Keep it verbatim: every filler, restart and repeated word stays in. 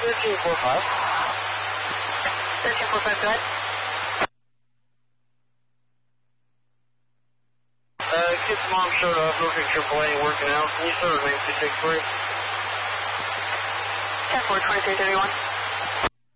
thirteen four five. thirteen four five, go ahead. Uh, kid's mom showed up, looking at triple A working out. Can you still remain two six three? ten four, twenty-three thirty-one.